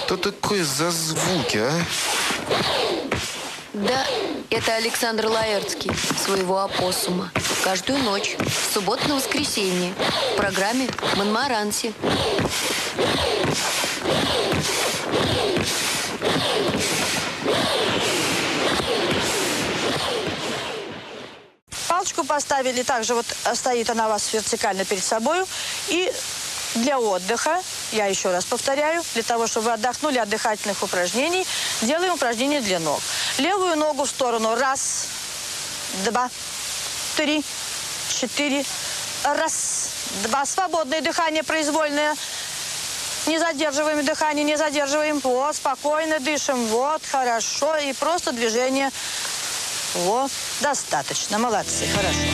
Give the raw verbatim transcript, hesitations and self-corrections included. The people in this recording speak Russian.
Что такое за звуки, а? Да, это Александр Лаэртский, своего опоссума. Каждую ночь, в субботу на воскресенье, в программе «Монмаранси». Палочку поставили, также вот стоит она у вас вертикально перед собой. И для отдыха, я еще раз повторяю, для того, чтобы вы отдохнули от дыхательных упражнений, делаем упражнения для ног. Левую ногу в сторону. Раз, два, три, четыре. Раз, два. Свободное дыхание, произвольное. Не задерживаем дыхание, не задерживаем. Вот, спокойно дышим. Вот, хорошо. И просто движение. Вот, достаточно. Молодцы, хорошо.